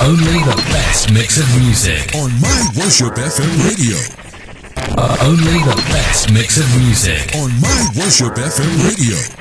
Only the best mix of music on My Worship FM radio. Only the best mix of music on My Worship FM radio.